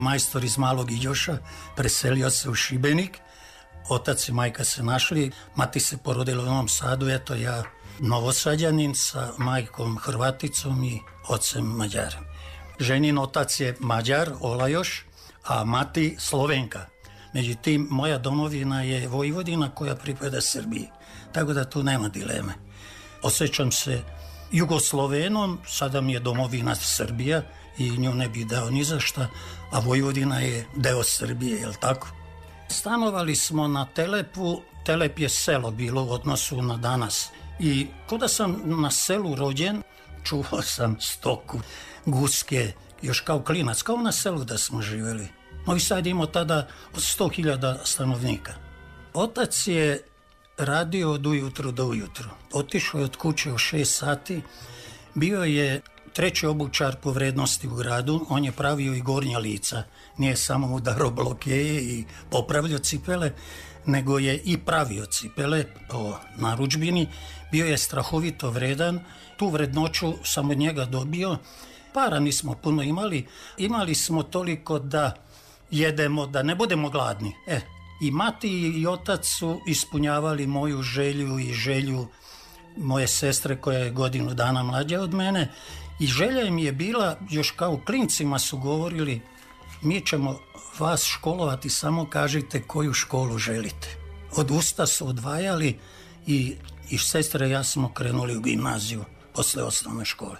majstor iz Malog Iđoša, preselio se u Šibenik. Otac i majka se našli, mati se porodila u Novom Sadu, eto ja Novosađanin sa majkom Hrvaticom i ocem Mađarem. Ženin otac je Mađar, Olajoš, a mati Slovenka. Međutim, moja domovina je Vojvodina koja pripada Srbiji, tako da tu nema dileme. Osjećam se Jugoslovenom, sada mi je domovina Srbija i nju ne bi dao ni za šta, a Vojvodina je deo Srbije, jel tako? Stanovali smo na Telepu, Telep je selo bilo u odnosu na danas. I kada sam na selu rođen, čuvao sam stoku, guske, još kao klinac, kao na selu da smo živjeli. Novi Sad imao tada 100.000 stanovnika. Otac je radio od ujutru do ujutru. Otišao je od kuće u 6 sati, bio je treći obućar po vrednosti u gradu, on je pravio i gornja lica, nije samo udarao blokeje i popravljao cipele, nego je i pravio cipele po narudžbini, bio je strahovito vredan, tu vrednoću sam od njega dobio, para nismo puno imali smo toliko da jedemo, da ne budemo gladni. I mati i otac su ispunjavali moju želju i želju moje sestre koja je godinu dana mlađa od mene i želja im je bila, još kao klincima su govorili, mi ćemo vas školovati, samo kažite koju školu želite. Od usta su odvajali i sestre i ja smo krenuli u gimnaziju posle osnovne škole.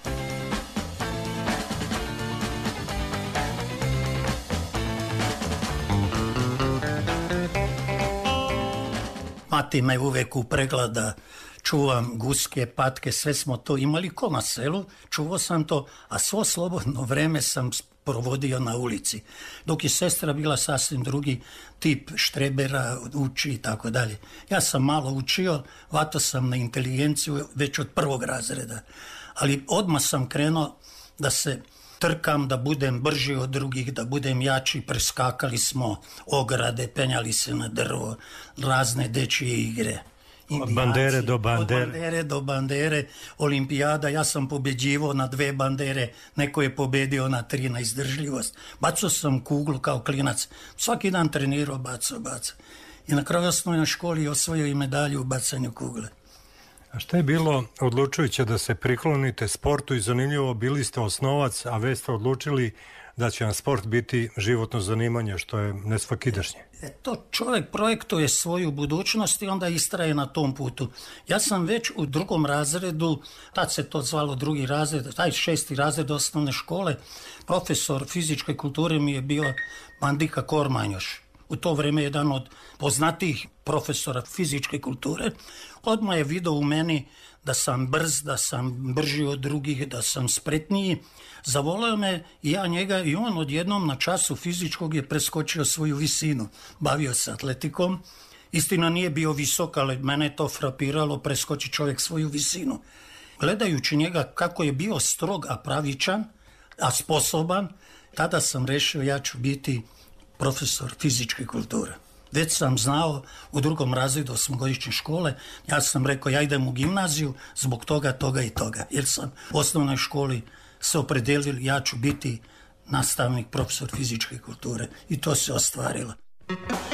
Mati me uvek upregla da čuvam guske, patke, sve smo to imali ko na selu, čuvao sam to, a svo slobodno vreme sam provodio na ulici. Dok je sestra bila sasvim drugi tip štrebera, uči i tako dalje. Ja sam malo učio, vato sam na inteligenciju već od 1. razreda, ali odmah sam krenuo da se trkam, da budem brži od drugih, da budem jači, preskakali smo ograde, penjali se na drvo, razne dečije igre. Od bandere do bandere. Od bandere do bandere, olimpijada, ja sam pobeđivao na 2 bandere, neko je pobedio na 3 na izdržljivost. Bacao sam kuglu kao klinac, svaki dan trenirao, bacao. I na kraju osnovnoj školi osvojio i medalju u bacanju kugle. A šta je bilo odlučujuće da se priklonite sportu i zanimljivo, bili ste osnovac, a već ste odlučili da će vam sport biti životno zanimanje, što je nesvakidašnje. To čovjek projektuje svoju budućnost i onda istraje na tom putu. Ja sam već u 2. razredu, tad se to zvalo 2. razred, taj 6. razred osnovne škole, profesor fizičke kulture mi je bio Bandika Kormanjoš. U to vrijeme jedan od poznatijih profesora fizičke kulture. Odmah je video u meni da sam brz, da sam brži od drugih, da sam spretniji. Zavoleo me i ja njega i on odjednom na času fizičkog je preskočio svoju visinu. Bavio se atletikom. Istina nije bio visok, ali mene je to frapiralo, preskoči čovjek svoju visinu. Gledajući njega kako je bio strog, a pravičan, a sposoban, tada sam rešio ja ću biti profesor fizičke kulture. Već sam znao u 2. razredu 8-godišnje škole, ja sam rekao ja idem u gimnaziju zbog toga i toga. Jer sam u osnovnoj školi se opredelio ja ću biti nastavnik, profesor fizičke kulture i to se ostvarilo.